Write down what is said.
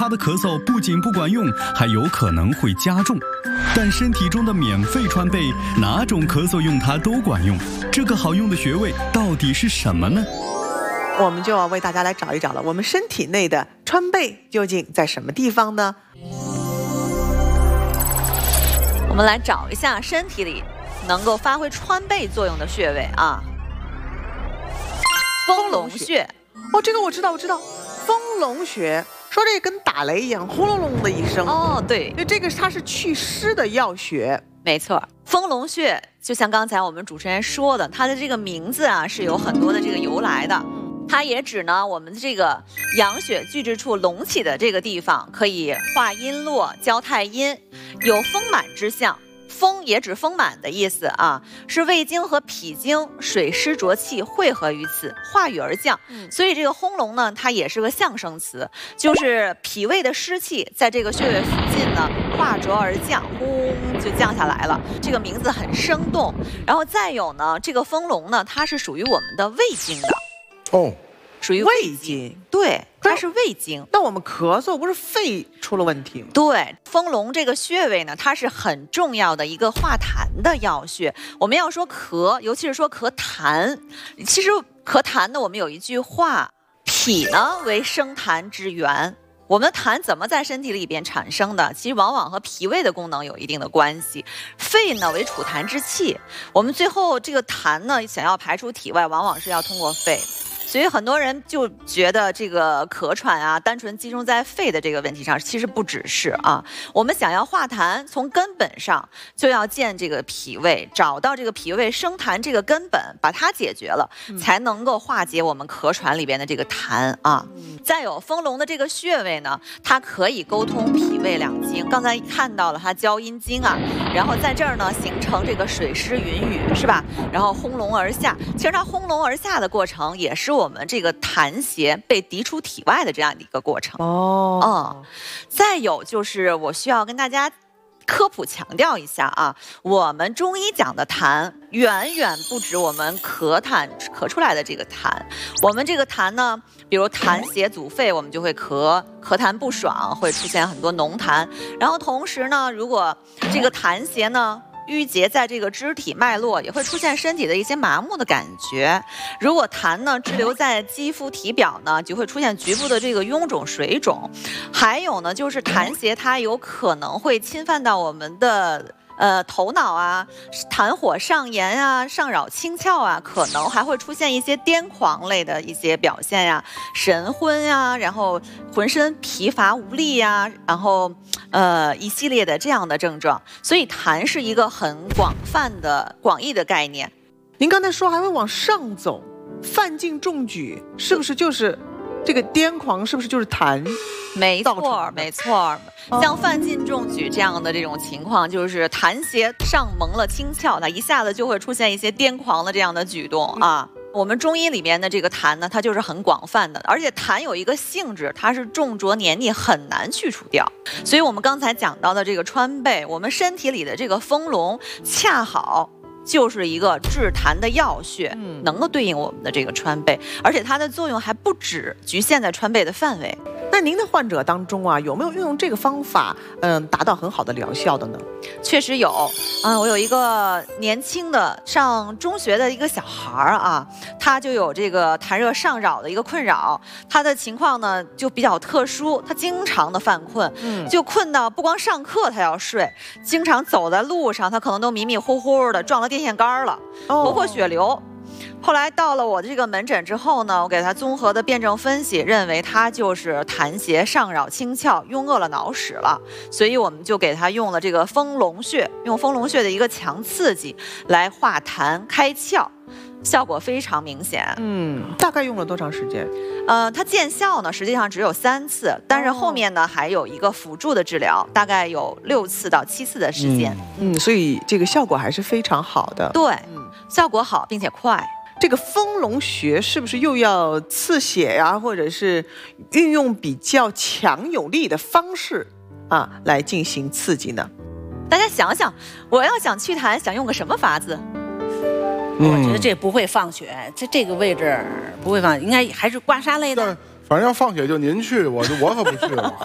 他的咳嗽不仅不管用，还有可能会加重。但身体中的免费川贝，哪种咳嗽用它都管用。这个好用的穴位到底是什么呢？ 我们就要为大家来找一找了，我们身体内的川贝究竟在什么地方呢？ 我们来找一下身体里能够发挥川贝作用的穴位啊。丰隆穴。 哦，这个我知道。丰隆穴，说这跟打雷一样，轰隆隆的一声。 哦，对， 就这个它是祛湿的药穴。 没错，丰隆穴就像刚才我们主持人说的，它的这个名字啊是有很多的这个由来的。它也指呢我们这个阳血聚滞处隆起的这个地方，可以化阴络、交太阴，有丰满之象。丰也指丰满的意思啊，是胃经和脾经水湿浊气汇合于此，化雨而降。所以这个轰隆呢，它也是个象声词，就是脾胃的湿气在这个穴位附近呢化浊而降，轰就降下来了。这个名字很生动。然后再有呢，这个丰隆呢，它是属于我们的胃经的。 哦。 属于胃经，对，它是胃经。 那我们咳嗽不是肺出了问题吗？ 对，丰隆这个穴位呢，它是很重要的一个化痰的药穴。我们要说咳，尤其是说咳痰，其实咳痰呢，我们有一句话，脾呢为生痰之源。我们的痰怎么在身体里边产生的？其实往往和脾胃的功能有一定的关系。肺呢为储痰之器，我们最后这个痰呢想要排出体外，往往是要通过肺。所以很多人就觉得这个咳喘啊，单纯集中在肺的这个问题上，其实不只是啊。我们想要化痰，从根本上就要健这个脾胃，找到这个脾胃生痰这个根本，把它解决了，才能够化解我们咳喘里边的这个痰啊。再有丰隆的这个穴位呢，它可以沟通脾胃两经。刚才看到了它交阴经啊，然后在这儿呢形成这个水湿云雨，是吧？然后轰隆而下，其实它轰隆而下的过程也是我们这个痰邪被涤出体外的这样的一个过程。再有就是我需要跟大家科普强调一下啊，我们中医讲的痰远远不止我们咳出来的这个痰。我们这个痰呢，比如痰邪阻肺，我们就会咳痰不爽，会出现很多浓痰。然后同时呢，如果这个痰邪呢淤结在这个肢体脉络，也会出现身体的一些麻木的感觉。如果痰呢滞留在肌肤体表呢，就会出现局部的这个臃肿水肿。还有呢，就是痰邪它有可能会侵犯到我们的头脑啊，痰火上炎啊，上扰清窍啊，可能还会出现一些癫狂类的一些表现呀，神昏呀，然后浑身疲乏无力呀，然后一系列的这样的症状。所以痰是一个很广义的概念。 您刚才说还会往上走，犯禁中举，是不是就是这个癫狂？是不是就是痰？ 没错，像犯禁中举这样的这种情况，就是痰邪上蒙了清窍，它一下子就会出现一些癫狂的这样的举动啊。我们中医里面的这个痰呢，它就是很广泛的，而且痰有一个性质，它是重浊黏腻，很难去除掉。所以我们刚才讲到的这个川贝，我们身体里的这个丰隆，恰好就是一个治痰的药穴，能够对应我们的这个川贝，而且它的作用还不止局限在川贝的范围。 那您的患者当中啊，有没有运用这个方法，达到很好的疗效的呢？ 确实有，我有一个年轻的上中学的一个小孩啊，他就有这个痰热上扰的一个困扰，他的情况呢就比较特殊，他经常的犯困，就困到不光上课他要睡，经常走在路上他可能都迷迷糊糊的，撞了电线杆了，头破血流。后来到了我这个门诊之后呢，我给他综合的辩证分析，认为他就是痰邪上扰清窍，壅恶了脑室了，所以我们就给他用了这个丰隆穴，用丰隆穴的一个强刺激来化痰开窍，效果非常明显。 大概用了多长时间？ 它见效呢，实际上只有3次，但是后面呢还有一个辅助的治疗，大概有6次到7次的时间。 所以这个效果还是非常好的。 对，效果好并且快。 这个丰隆穴是不是又要刺血呀，或者是运用比较强有力的方式啊来进行刺激呢？ 大家想想，我要想去痰，想用个什么法子？ 我觉得这不会放血，这个位置不会放，应该还是刮痧类的。 反正要放血就您去，我可不去了。